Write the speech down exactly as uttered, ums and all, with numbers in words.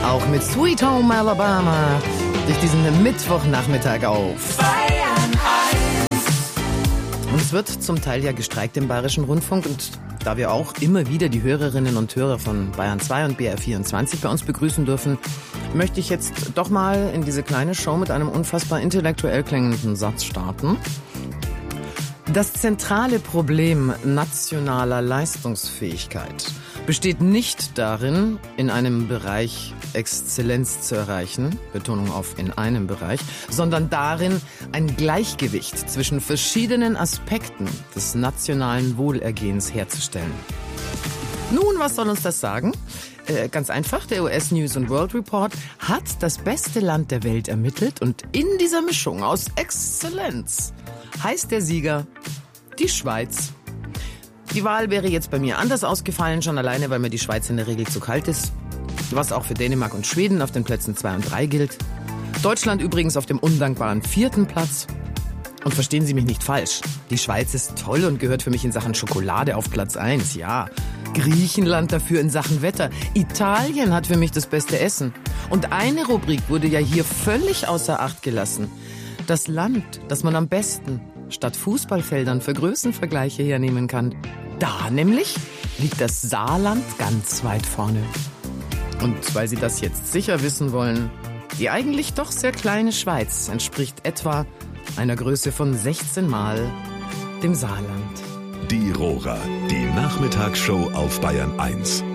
Auch mit Sweet Home Alabama durch diesen Mittwochnachmittag auf Bayern eins. Und es wird zum Teil ja gestreikt im Bayerischen Rundfunk. Und da wir auch immer wieder die Hörerinnen und Hörer von Bayern zwei und B R vierundzwanzig bei uns begrüßen dürfen, möchte ich jetzt doch mal in diese kleine Show mit einem unfassbar intellektuell klingenden Satz starten. Das zentrale Problem nationaler Leistungsfähigkeit besteht nicht darin, in einem Bereich Exzellenz zu erreichen, Betonung auf in einem Bereich, sondern darin, ein Gleichgewicht zwischen verschiedenen Aspekten des nationalen Wohlergehens herzustellen. Nun, was soll uns das sagen? Äh, ganz einfach, der U S News and World Report hat das beste Land der Welt ermittelt und in dieser Mischung aus Exzellenz heißt der Sieger die Schweiz. Die Wahl wäre jetzt bei mir anders ausgefallen, schon alleine, weil mir die Schweiz in der Regel zu kalt ist. Was auch für Dänemark und Schweden auf den Plätzen zwei und drei gilt. Deutschland übrigens auf dem undankbaren vierten Platz. Und verstehen Sie mich nicht falsch, die Schweiz ist toll und gehört für mich in Sachen Schokolade auf Platz eins, ja. Griechenland dafür in Sachen Wetter. Italien hat für mich das beste Essen. Und eine Rubrik wurde ja hier völlig außer Acht gelassen. Das Land, das man am besten statt Fußballfeldern für Größenvergleiche hernehmen kann. Da nämlich liegt das Saarland ganz weit vorne. Und weil Sie das jetzt sicher wissen wollen, die eigentlich doch sehr kleine Schweiz entspricht etwa einer Größe von sechzehn Mal dem Saarland. Die Rohrer, die Nachmittagsshow auf Bayern eins.